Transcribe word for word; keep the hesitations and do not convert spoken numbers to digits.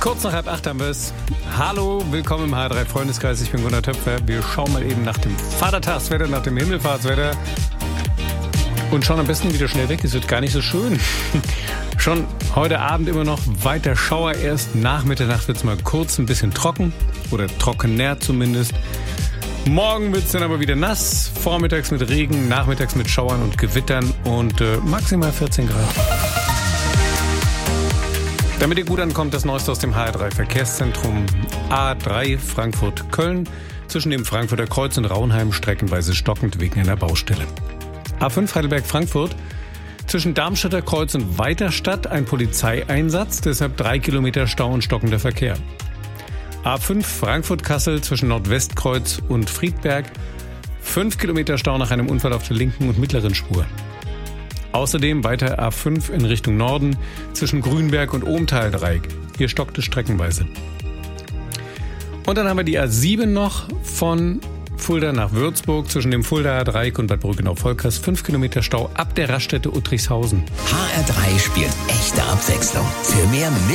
Kurz nach halb acht haben wir es. Hallo, willkommen im H drei Freundeskreis. Ich bin Gunnar Töpfer. Wir schauen mal eben nach dem Vatertagswetter, nach dem Himmelfahrtswetter. Und schauen am besten wieder schnell weg. Es wird gar nicht so schön. Schon heute Abend immer noch weiter Schauer. Erst nach Mitternacht wird es mal kurz ein bisschen trocken. Oder trockener zumindest. Morgen wird es dann aber wieder nass. Vormittags mit Regen, nachmittags mit Schauern und Gewittern. Und äh, maximal vierzehn Grad. Damit ihr gut ankommt, das Neueste aus dem H drei Verkehrszentrum A drei Frankfurt-Köln. Zwischen dem Frankfurter Kreuz und Raunheim streckenweise stockend wegen einer Baustelle. A fünf Heidelberg-Frankfurt. Zwischen Darmstädter Kreuz und Weiterstadt ein Polizeieinsatz, deshalb drei Kilometer Stau und stockender Verkehr. A fünf Frankfurt-Kassel zwischen Nordwestkreuz und Friedberg. fünf Kilometer Stau nach einem Unfall auf der linken und mittleren Spur. Außerdem weiter A fünf in Richtung Norden zwischen Grünberg und Ohmtal-Dreieck. Hier stockt es streckenweise. Und dann haben wir die A sieben noch von Fulda nach Würzburg zwischen dem Fuldaer Dreieck und Bad Brückenau-Volkers. fünf Kilometer Stau ab der Raststätte Uttrichshausen. H R drei spielt echte Abwechslung. Für mehr